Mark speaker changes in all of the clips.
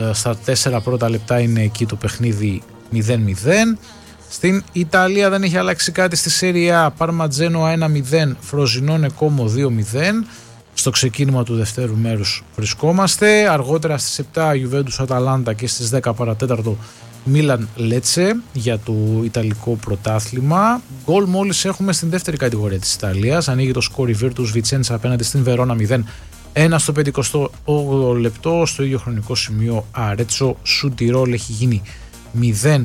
Speaker 1: Στα 4 πρώτα λεπτά είναι εκεί το παιχνίδι 0-0. Στην Ιταλία δεν έχει αλλάξει κάτι στη Serie A. Πάρμα Τζένοα 1-0, Φροζινόνε Κόμο 2-0. Στο ξεκίνημα του δευτέρου μέρους βρισκόμαστε. Αργότερα στις 7 Γιουβέντους Αταλάντα και στις 10 παρατέταρτο Μίλαν Λέτσε για το Ιταλικό πρωτάθλημα. Γκολ μόλις έχουμε στην δεύτερη κατηγορία της Ιταλίας. Ανοίγει το σκόρ η Virtus Vicenza απέναντι στην Βερόνα 0-1 στο 58ο λεπτό. Στο ίδιο χρονικό σημείο Αρέτσο Σουτιρόλ έχει γίνει 0-2.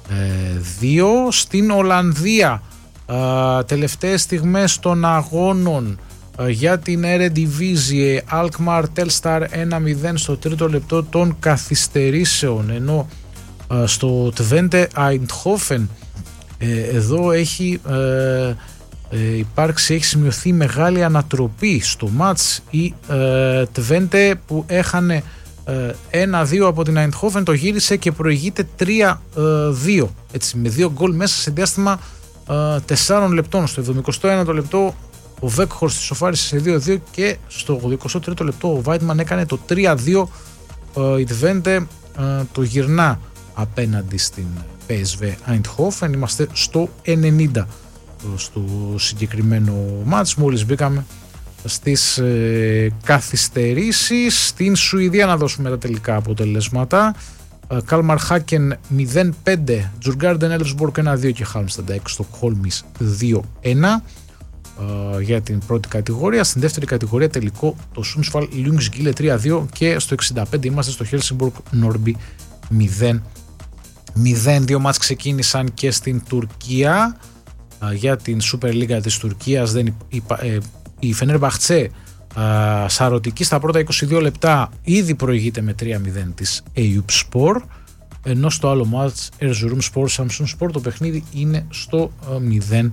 Speaker 1: Στην Ολλανδία τελευταίες στιγμές των αγώνων για την Eredivisie, Alkmaar Telstar 1-0 στο τρίτο λεπτό των καθυστερήσεων, ενώ στο Twente Eindhoven εδώ έχει έχει σημειωθεί μεγάλη ανατροπή στο μάτς. Η Twente που έχανε 1-2 από την Eindhoven το γύρισε και προηγείται 3-2, έτσι, με 2 γκολ μέσα σε διάστημα 4 λεπτών. Στο 71ο λεπτό ο Βέκχορστ ισοφάρισε σε 2-2 και στο 83ο λεπτό ο Βάιτμαν έκανε το 3-2. Η Twente το γυρνά απέναντι στην PSV Eindhoven. Είμαστε στο 90 στο συγκεκριμένο μάτς. Μόλις μπήκαμε στις καθυστερήσεις. Στην Σουηδία να δώσουμε τα τελικά αποτελέσματα. Καλμαρ Χάκεν 0-5, Τζουργκάρντεν Έλευσμπορκ 1-2 και Χάλμσταντ Στοκχόλμης 2-1 για την πρώτη κατηγορία. Στην δεύτερη κατηγορία τελικό το Σούνσφαλ Λιούγκσγκίλε 3-2 και στο 65 είμαστε στο Χέλσιμπορκ Νόρμπι 0-0. 2 μάτς ξεκίνησαν και στην Τουρκία για την Super League της Τουρκίας. Η Φενέρμπαχτσε σαρωτική στα πρώτα 22 λεπτά ήδη προηγείται με 3-0 της Eyüp Spor, ενώ στο άλλο μάτς Erzurum Spor Samsun Spor το παιχνίδι είναι στο 0-0.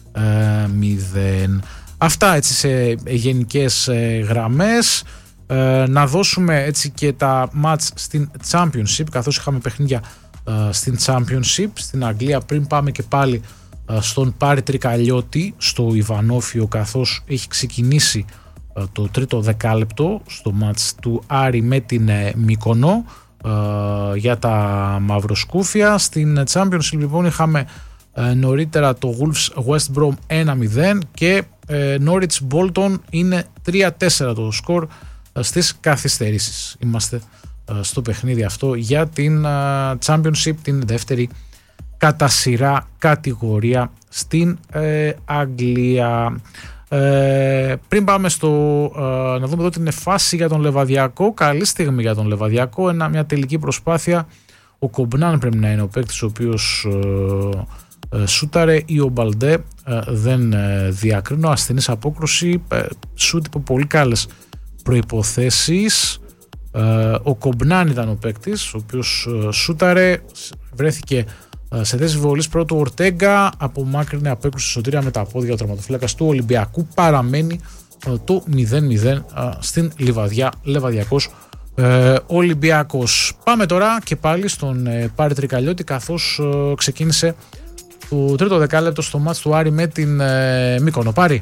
Speaker 1: Αυτά έτσι σε γενικές γραμμές. Να δώσουμε έτσι και τα μάτς στην Championship, καθώς είχαμε παιχνίδια στην Championship στην Αγγλία. Πριν πάμε και πάλι στον Πάρη Τρικαλιώτη στο Ιβανόφιο, καθώς έχει ξεκινήσει το τρίτο δεκάλεπτο στο μάτς του Άρη με την Μύκονο για τα μαυροσκούφια. Στην Championship λοιπόν είχαμε νωρίτερα το Wolves West Brom 1-0 και Norwich Bolton είναι 3-4 το σκορ στις καθυστερήσεις. Είμαστε στο παιχνίδι αυτό για την Championship, την δεύτερη κατά σειρά κατηγορία στην Αγγλία. Πριν πάμε να δούμε εδώ την φάση για τον Λεβαδιακό. Καλή στιγμή για τον Λεβαδιακό, μια τελική προσπάθεια. Ο Κομπνάν πρέπει να είναι ο παίκτης ο οποίος σούταρε, ή ο Μπαλντέ, δεν διακρίνω. Ασθενής απόκρουση, σούτ υπό πολύ καλές προϋποθέσεις. Ο Κομπνάν ήταν ο παίκτης ο οποίος σούταρε, βρέθηκε σε θέση βολής πρώτου. Ορτέγκα απομάκρυνε απέκρουση σωτήρια με τα πόδια. Ο τερματοφύλακας του Ολυμπιακού. Παραμένει το 0-0 στην Λιβαδιά. Λεβαδιακός Ολυμπιακός. Πάμε τώρα και πάλι στον Πάρη Τρικαλιώτη, καθώς ξεκίνησε το τρίτο δεκάλεπτο στο μάτς του Άρη με την Μύκονο. Πάρη.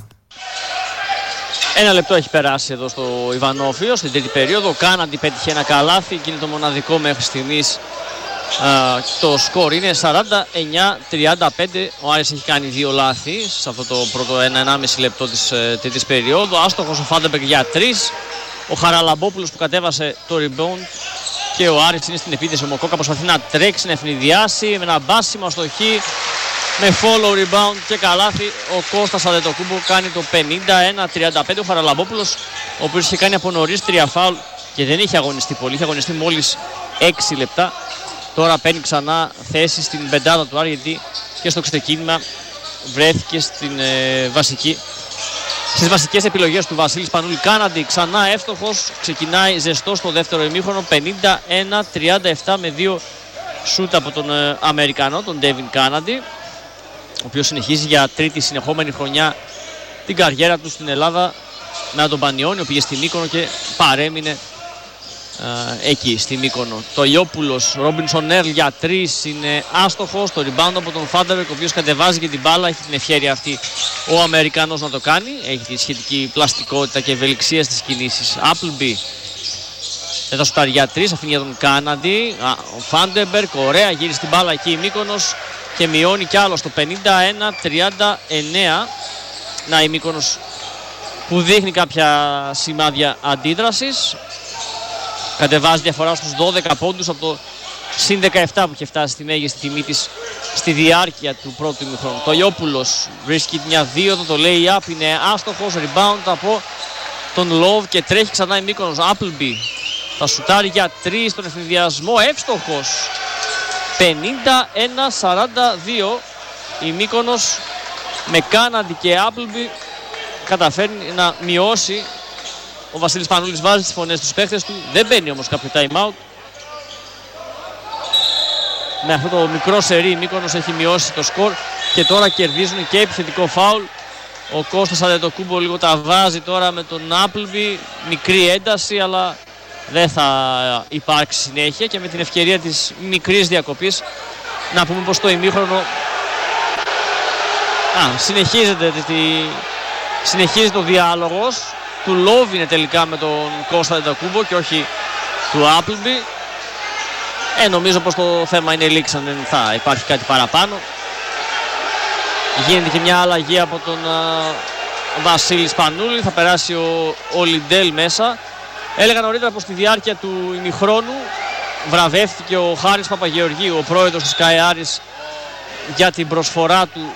Speaker 2: 1 λεπτό έχει περάσει εδώ στο Ιβανόφιο στην τρίτη περίοδο. Ο Κάναντι πέτυχε ένα καλάθι και είναι το μοναδικό μέχρι στιγμής. Το σκορ είναι 49-35. Ο Άρης έχει κάνει 2 λάθη σε αυτό το πρώτο 1-1,5 λεπτό της τρίτης περίοδου. Άστοχος ο Φάντεμπεκ για 3. Ο Χαραλαμπόπουλος που κατέβασε το rebound και ο Άρης είναι στην επίθεση. Ο Μοκόκα προσπαθεί να τρέξει, να ευνηδιάσει με ένα μπάσιμο αστοχή, με follow rebound και καλάθι. Ο Κώστας Αντετοκούμπο κάνει το 51-35. Ο Χαραλαμπόπουλος, ο οποίος είχε κάνει από νωρίς 3 φάουλ και δεν είχε αγωνιστεί πολύ, είχε αγωνιστεί μόλις 6 λεπτά. Τώρα παίρνει ξανά θέση στην πεντάδα του Άρη, γιατί και στο ξεκίνημα βρέθηκε στις βασικές επιλογές του Βασίλη Σπανούλη. Κάναντι ξανά εύστοχος, ξεκινάει ζεστό στο δεύτερο ημίχρονο, 51-37 με 2 σούτ από τον Αμερικανό, τον Ντέβιν Κάναντι, ο οποίος συνεχίζει για τρίτη συνεχόμενη χρονιά την καριέρα του στην Ελλάδα με τον Πανιόνιο. Πήγε στη Μύκονο και παρέμεινε εκεί στη Μύκονο. Το Λιόπουλος, Ρόμπινσον Έρλ για 3 είναι άστοχος. Το rebound από τον Φάντεβεκ, ο οποίος κατεβάζει και την μπάλα. Έχει την ευχέρεια αυτή ο Αμερικανός να το κάνει. Έχει τη σχετική πλαστικότητα και ευελιξία στις κινήσεις. Appleby Δεν θα σουτάρει για 3, αφήνει για τον Κάναντι. Ο Φάντεμπερκ, ωραία, γύρισε την μπάλα εκεί η Μύκονος και μειώνει κι άλλο στο 51-39. Να η Μύκονος που δείχνει κάποια σημάδια αντίδρασης. Κατεβάζει διαφορά στους 12 πόντους από το συν 17 που είχε φτάσει στη μέγιστη τιμή της στη διάρκεια του πρώτου ημιχρόνου. Το Ιόπουλος βρίσκει μια δίωδο, το lay-up είναι άστοχος, rebound από τον Love και τρέχει ξανά η Μύκονος. Appleby θα σουτάρει για 3 στον ευθυνδιασμό, εύστοχος. 51-42 η Μύκονος με Κάναντι και Appleby καταφέρνει να μειώσει. Ο Βασίλης Πανούλης βάζει τις φωνές στους παίχτες του, δεν μπαίνει όμως κάποιο time out. Με αυτό το μικρό σερί η Μύκονος έχει μειώσει το σκορ και τώρα κερδίζουν και επιθετικό φάουλ. Ο Κώστας Αντετοκούμπο λίγο τα βάζει τώρα με τον Appleby, μικρή ένταση αλλά δεν θα υπάρξει συνέχεια και με την ευκαιρία της μικρής διακοπής να πούμε πως το ημίχρονο συνεχίζεται ο διάλογος του Love είναι τελικά με τον Κώστα Αντετοκούμπο και όχι του Appleby. Νομίζω πως το θέμα είναι λήξει, αν δεν θα υπάρχει κάτι παραπάνω. Γίνεται και μια αλλαγή από τον Βασίλη Σπανούλη, θα περάσει ο Λιντέλ μέσα. Έλεγα νωρίτερα πως στη διάρκεια του ημιχρόνου βραβεύτηκε ο Χάρης Παπαγεωργίου, ο πρόεδρος της ΚΑΕΑΡΙΣ, για την προσφορά του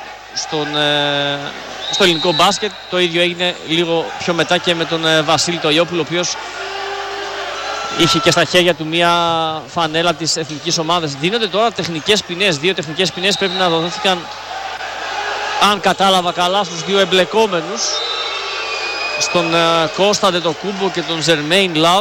Speaker 2: στο ελληνικό μπάσκετ. Το ίδιο έγινε λίγο πιο μετά και με τον Βασίλη Τοιόπουλο, ο οποίος είχε και στα χέρια του μια φανέλα της εθνικής ομάδας. Δίνονται τώρα τεχνικές ποινές, 2 τεχνικές ποινές πρέπει να δοθήκαν, αν κατάλαβα καλά, στους 2 εμπλεκόμενους, στον Κώστα Αντετοκούμπο και τον Ζερμέιν Λαβ.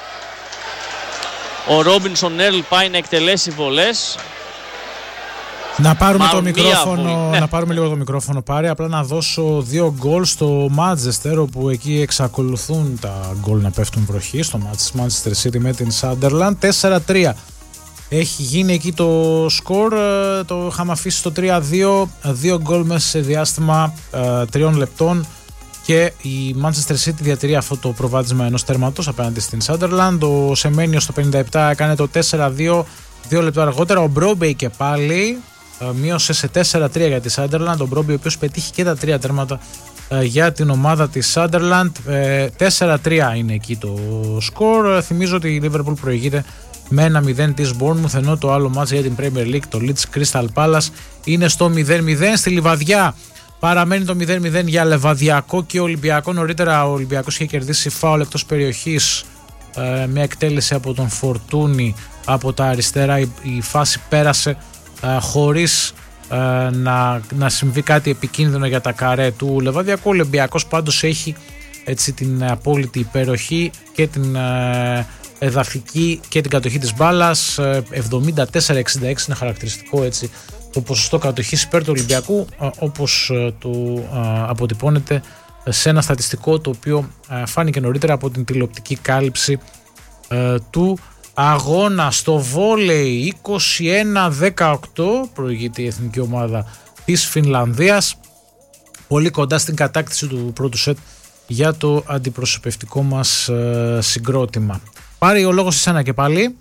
Speaker 2: Ο Ρόμπινσον Έρλ πάει να εκτελέσει βολές.
Speaker 1: Να πάρουμε το μικρόφωνο, ναι. Να πάρουμε λίγο το μικρόφωνο, πάρε. Απλά να δώσω 2 γκολ στο Μάντζεστερ, όπου εκεί εξακολουθούν τα γκολ να πέφτουν βροχή, στο μάτς της Manchester City με την Sunderland. 4-3 έχει γίνει εκεί το σκορ, το είχαμε αφήσει στο 3-2, 2 γκολ μέσα σε διάστημα 3 λεπτών και η Manchester City διατηρεί αυτό το προβάδισμα ενός τερματός απέναντι στην Sunderland. Ο Σεμένιο στο 57 έκανε το 4-2, 2 λεπτά αργότερα. Ο Μπρόμπεϊ και πάλι μείωσε σε 4-3 για τη Sunderland. Ο Μπρόμπεϊ ο οποίος πετύχει και τα 3 τέρματα για την ομάδα της Sunderland. 4-3 είναι εκεί το σκορ. Θυμίζω ότι η Liverpool προηγείται με 1-0 της Bournemouth, ενώ το άλλο μάτς για την Premier League, το Leeds Crystal Palace, είναι στο 0-0. Στη Λιβαδιά παραμένει το 0-0 για Λεβαδιακό και Ολυμπιακό. Νωρίτερα ο Ολυμπιακός είχε κερδίσει φάουλ εκτός περιοχής, μια εκτέλεση από τον Φορτούνη από τα αριστερά. Η φάση πέρασε χωρίς να συμβεί κάτι επικίνδυνο για τα καρέ του Λεβαδιακού. Ο Ολυμπιακός πάντως έχει έτσι την απόλυτη υπεροχή και την εδαφική και την κατοχή της μπάλας. 74-66 είναι χαρακτηριστικό έτσι το ποσοστό κατοχής υπέρ του Ολυμπιακού, όπως του αποτυπώνεται σε ένα στατιστικό το οποίο φάνηκε νωρίτερα από την τηλεοπτική κάλυψη του αγώνα. Στο βόλεϊ 21-18 προηγείται η εθνική ομάδα της Φινλανδίας, πολύ κοντά στην κατάκτηση του πρώτου σετ για το αντιπροσωπευτικό μας συγκρότημα. Πάρει ο λόγος εσένα και πάλι.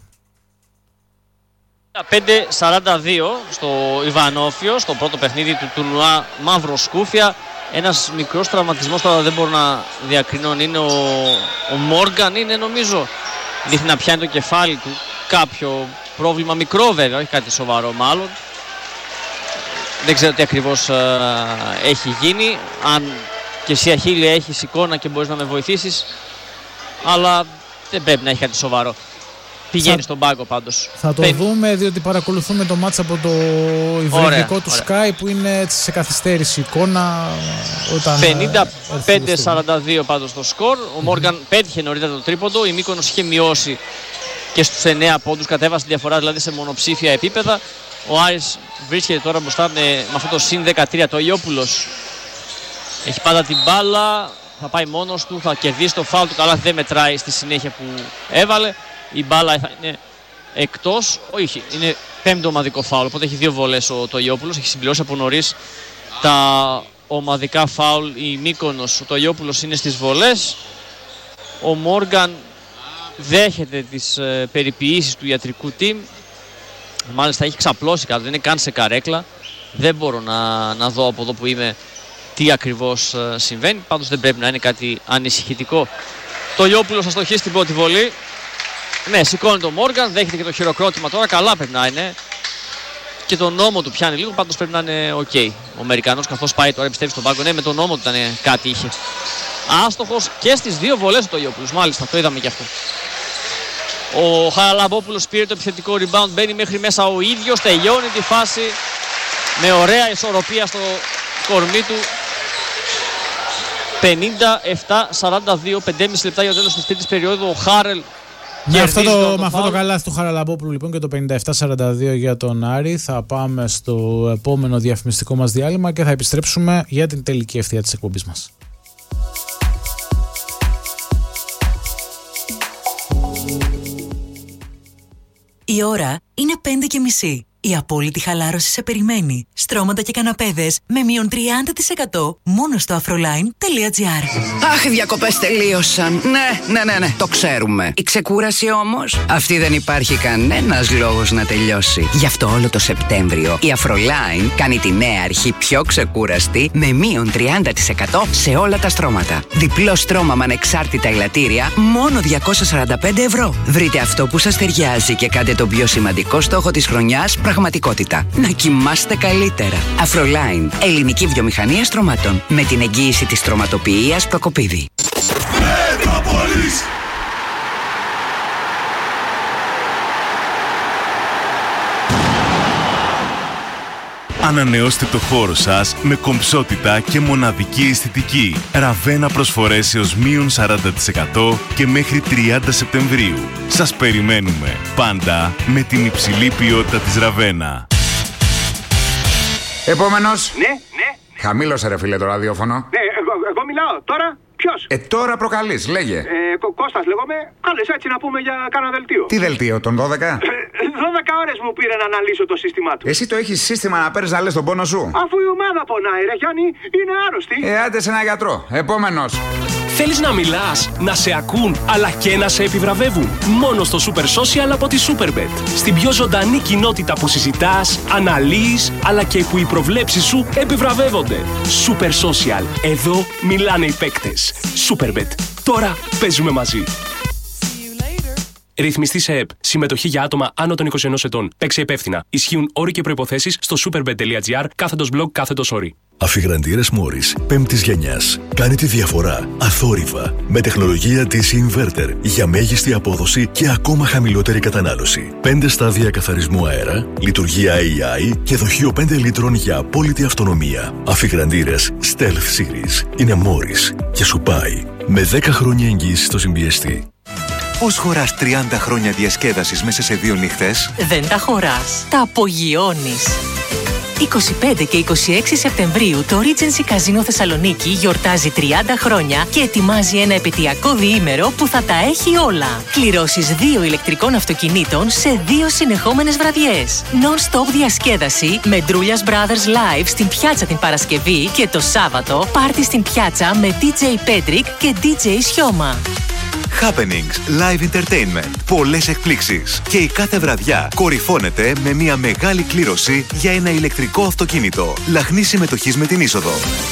Speaker 2: 5-42 στο Ιβανόφιο, στο πρώτο παιχνίδι του τουρνουά Μαύρο Σκούφια. Ένας μικρός τραυματισμός, τώρα δεν μπορώ να διακρινώ, είναι ο Μόργαν, είναι νομίζω, δείχνει να πιάνει το κεφάλι του, κάποιο πρόβλημα μικρό βέβαια, όχι κάτι σοβαρό μάλλον. Δεν ξέρω τι ακριβώς έχει γίνει, αν και εσύ Αχίλη έχεις εικόνα και μπορείς να με βοηθήσεις, αλλά δεν πρέπει να έχει κάτι σοβαρό. Πηγαίνει στον πάγκο πάντως. Θα
Speaker 1: το δούμε, διότι παρακολουθούμε το μάτς από το υβριδικό του Sky που είναι έτσι σε καθυστέρηση εικόνα.
Speaker 2: 55-42 πάντως το σκορ. Ο Μόργαν πέτυχε νωρίτερα το τρίποντο. Η Μύκονος είχε μειώσει και στους 9 πόντους, κατέβασε τη διαφορά δηλαδή σε μονοψήφια επίπεδα. Ο Άρης βρίσκεται τώρα μπροστά με αυτό το συν 13. Το Ιόπουλος έχει πάντα την μπάλα, θα πάει μόνος του, θα κερδίσει το φάουλ του, καλά δεν μετράει στη συνέχεια που έβαλε. Η μπάλα θα είναι εκτός, όχι, είναι 5ο ομαδικό φάουλ, οπότε έχει 2 βολές ο Τοιόπουλος, έχει συμπληρώσει από νωρίς τα ομαδικά φάουλ η Μύκονος. Ο Τοιόπουλος είναι στις βολές, ο Μόργαν δέχεται τις περιποιήσεις του ιατρικού team. Μάλιστα έχει ξαπλώσει κάτω, δεν είναι καν σε καρέκλα. Δεν μπορώ να δω από εδώ που είμαι τι ακριβώς συμβαίνει. Πάντως δεν πρέπει να είναι κάτι ανησυχητικό. Το Λιόπουλος θα στοχίσει στην πρώτη βολή. Ναι, σηκώνει τον Μόργαν, δέχεται και το χειροκρότημα τώρα. Καλά πρέπει να είναι. Και τον νόμο του πιάνει λίγο, πάντως πρέπει να είναι ok. Ο Αμερικανός καθώς πάει τώρα επιστρέφει στον πάγκο. Ναι, με τον νόμο του ήταν κάτι είχε. Άστοχος και στις δύο βολές του Λιόπουλος. Μάλιστα, το είδαμε και αυτό. Ο Χαραλαμπόπουλος πήρε το επιθετικό rebound, μπαίνει μέχρι μέσα ο ίδιος, τελειώνει τη φάση με ωραία ισορροπία στο κορμί του. 57-42, 5,5 λεπτά για το τέλος της τρίτης περίοδου. Ο Χάρελ
Speaker 1: με αυτό το καλάθι του Χαραλαμπόπουλου λοιπόν και το 57-42 για τον Άρη θα πάμε στο επόμενο διαφημιστικό μας διάλειμμα και θα επιστρέψουμε για την τελική ευθεία της εκπομπής μας.
Speaker 3: Η ώρα είναι 5:30. Η απόλυτη χαλάρωση σε περιμένει. Στρώματα και καναπέδες με μείον 30% μόνο στο afroline.gr.
Speaker 4: Αχ, οι διακοπές τελείωσαν. Ναι, το ξέρουμε. Η ξεκούραση όμως, αυτή δεν υπάρχει κανένας λόγος να τελειώσει. Γι' αυτό όλο το Σεπτέμβριο η Afroline κάνει τη νέα αρχή πιο ξεκούραστη με μείον 30% σε όλα τα στρώματα. Διπλό στρώμα με ανεξάρτητα ελαττήρια, μόνο 245 ευρώ. Βρείτε αυτό που σας ταιριάζει και κάντε τον πιο σημαντικό στόχο της χρονιάς πραγματικότητα. Να κοιμάστε καλύτερα. Afroline, ελληνική βιομηχανία στρωμάτων. Με την εγγύηση της στρωματοποιίας Προκοπίδη.
Speaker 5: Ανανεώστε το χώρο σας με κομψότητα και μοναδική αισθητική. Ραβένα προσφορές έως μείον 40% και μέχρι 30 Σεπτεμβρίου. Σας περιμένουμε πάντα με την υψηλή ποιότητα της Ραβένα.
Speaker 6: Επόμενος.
Speaker 7: Ναι.
Speaker 6: Χαμήλωσε ρε φίλε το ραδιόφωνο.
Speaker 7: Ναι, εγώ μιλάω. Τώρα ποιος?
Speaker 6: Τώρα προκαλείς, λέγε.
Speaker 7: Κώστας λέγομαι. Κάλες έτσι να πούμε για κάνα δελτίο.
Speaker 6: Τι δελτίο, τον 12?
Speaker 7: 12 ώρες μου πήρε να αναλύσω το σύστημά του.
Speaker 6: Εσύ το έχεις σύστημα να παίρνεις να λες τον πόνο σου?
Speaker 7: Αφού η ομάδα πονάει ρε Γιάννη, είναι άρρωστη.
Speaker 6: Άντε σε ένα γιατρό. Επόμενος.
Speaker 8: Θέλεις να μιλάς, να σε ακούν, αλλά και να σε επιβραβεύουν? Μόνο στο Super Social από τη Superbet. Στην πιο ζωντανή κοινότητα που συζητάς, αναλύεις, αλλά και που οι προβλέψεις σου επιβραβεύονται. Super Social. Εδώ μιλάνε οι παίκτες. Superbet. Τώρα παίζουμε μαζί. Ρυθμιστή σε ΕΠ. Συμμετοχή για άτομα άνω των 21 ετών. Παίξε υπεύθυνα. Ισχύουν όροι και προϋποθέσεις στο superbet.gr/blog/όροι.
Speaker 9: Αφιγραντήρες Μόρις 5ης γενιάς. Κάνει τη διαφορά αθόρυβα με τεχνολογία DC Inverter για μέγιστη απόδοση και ακόμα χαμηλότερη κατανάλωση. 5 στάδια καθαρισμού αέρα, λειτουργία AI και δοχείο 5 λίτρων για απόλυτη αυτονομία. Αφιγραντήρες Stealth Series είναι Μόρις και σου πάει με 10 χρόνια εγγύηση στο συμπιεστή.
Speaker 10: Πώς χωράς 30 χρόνια διασκέδασης μέσα σε 2 νύχτες?
Speaker 3: Δεν τα χωράς, τα απογειώνεις. 25 και 26 Σεπτεμβρίου το Regency Casino Θεσσαλονίκη γιορτάζει 30 χρόνια και ετοιμάζει ένα επαιτειακό διήμερο που θα τα έχει όλα. Κληρώσεις 2 ηλεκτρικών αυτοκινήτων σε 2 συνεχόμενες βραδιές. Non-stop διασκέδαση με Ντρούλιας Brothers Live στην Πιάτσα την Παρασκευή και το Σάββατο πάρτι στην Πιάτσα με DJ Pedrick και DJ Σιώμα.
Speaker 10: Happenings, live entertainment, πολλές εκπλήξεις και η κάθε βραδιά κορυφώνεται με μια μεγάλη κλήρωση για ένα ηλεκτρικό αυτοκίνητο. Λαχνή συμμετοχής με την είσοδο.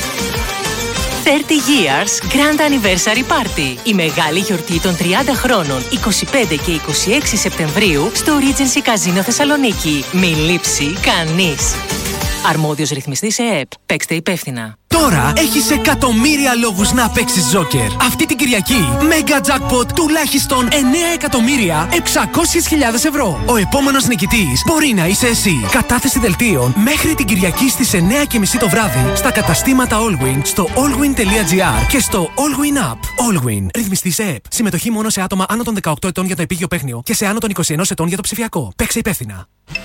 Speaker 3: 30 Years Grand Anniversary Party. Η μεγάλη γιορτή των 30 χρόνων 25 και 26 Σεπτεμβρίου στο Regency Casino Θεσσαλονίκη. Μην λείψει κανείς. Αρμόδιος ρυθμιστής ΕΕΠ. Παίξτε υπεύθυνα.
Speaker 11: Τώρα έχεις εκατομμύρια λόγους να παίξεις Τζόκερ. Αυτή την Κυριακή, Mega Jackpot τουλάχιστον 9.600.000 ευρώ. Ο επόμενος νικητής μπορεί να είσαι εσύ. Κατάθεση δελτίων μέχρι την Κυριακή στις 9:30 το βράδυ στα καταστήματα Allwyn, στο allwyn.gr και στο Allwyn App. Allwyn, ρυθμιστής ΕΕΠ. Συμμετοχή μόνο σε άτομα άνω των 18 ετών για το επίγειο παίχνιο και σε άνω των 21 ετών για το ψηφιακό. Παίξε υπεύθυνα.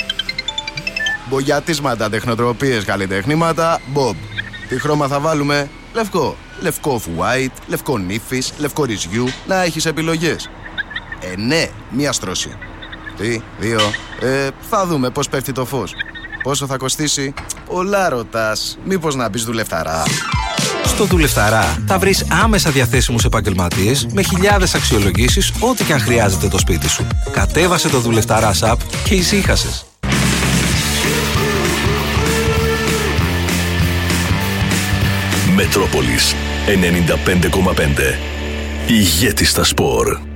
Speaker 12: Μπογιατίσματα, τεχνοτροπίες, καλλιτεχνήματα, Bob. Τι χρώμα θα βάλουμε? Λευκό. Λευκό off-white, λευκό νύφης, λευκό ρυζιού. Να έχεις επιλογές. Ναι, μία στρώση. Τι, 2. Θα δούμε πώς πέφτει το φως. Πόσο θα κοστίσει? Πολλά ρωτάς. Μήπως να μπεις δουλευταρά?
Speaker 13: Στο Δουλευταρά θα βρεις άμεσα διαθέσιμους επαγγελματίες με χιλιάδες αξιολογήσεις ό,τι και αν χρειάζεται το σπίτι σου. Κατέβασε το Δουλευταρά app και ησύχασες.
Speaker 9: Μετρόπολης 95,5. Ηγέτη στα σπορ.